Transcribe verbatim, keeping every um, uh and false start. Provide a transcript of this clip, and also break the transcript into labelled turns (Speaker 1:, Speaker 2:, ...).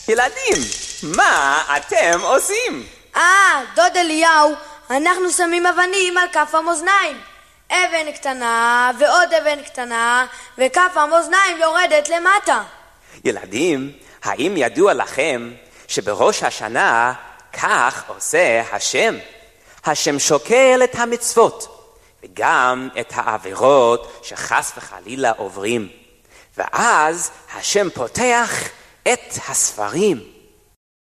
Speaker 1: ילדים, מה אתם עושים?
Speaker 2: אה, דוד אליהו, אנחנו שמים אבנים על כף המאזניים. אבן קטנה ועוד אבן קטנה, וכף המאזניים יורדת למטה.
Speaker 1: ילדים, האם ידוע לכם שבראש השנה כך עושה השם? השם שוקל את המצוות וגם את העבירות שחס וחלילה עוברים. ואז השם פותח את הספרים